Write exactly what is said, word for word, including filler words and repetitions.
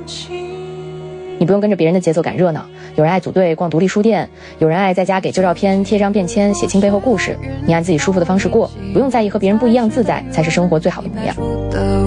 你不用跟着别人的节奏赶热闹，有人爱组队逛独立书店，有人爱在家给旧照片贴张便签，写清背后故事。你按自己舒服的方式过，不用在意和别人不一样，自在才是生活最好的模样。